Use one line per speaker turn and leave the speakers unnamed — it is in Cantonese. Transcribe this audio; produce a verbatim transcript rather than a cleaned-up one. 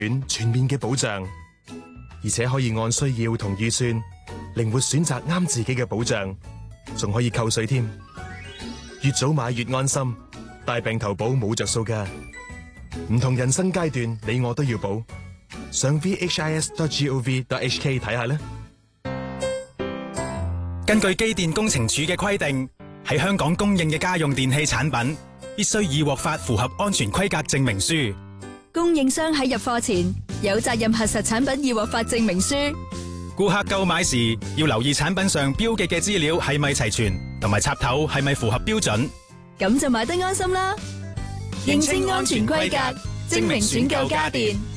全面嘅保障，而且可以按需要同預算靈活選擇啱自己嘅保障，仲可以扣稅添。越早買越安心，大病投保冇着數㗎。唔同人生階段，你我都要保。上 v h i s dot gov dot h k 睇下啦。
根據機電工程署嘅規定，喺香港供應嘅家用電器產品必須已獲發符合安全規格證明書。
供應商喺入貨前有責任核實產品已獲發證明書。
顧客購買時要留意產品上標記嘅資料係咪齊全，同埋插頭係咪符合標準。
咁就買得安心啦。認清安全規格，證明選購家電。